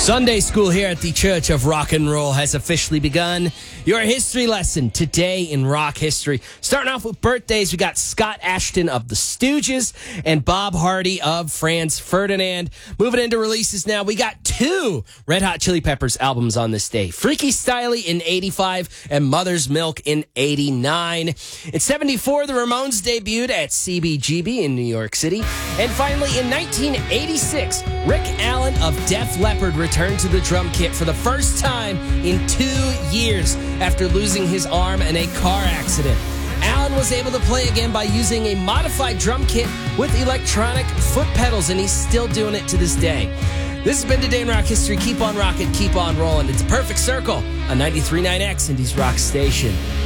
Sunday school here at the Church of Rock and Roll has officially begun. Your history lesson today in rock history. Starting off with birthdays, we got Scott Ashton of the Stooges and Bob Hardy of Franz Ferdinand. Moving into releases now, we got two Red Hot Chili Peppers albums on this day. Freaky Styley in 85 and Mother's Milk in 89. In 74, the Ramones debuted at CBGB in New York City. And finally, in 1986, Rick Allen of Def Leppard returned to the drum kit for the first time in 2 years after losing his arm in a car accident. Allen was able to play again by using a modified drum kit with electronic foot pedals, and he's still doing it to this day. This has been Today in Rock History. Keep on rocking, keep on rolling. It's a perfect circle on 93.9 X, Indy's Rock Station.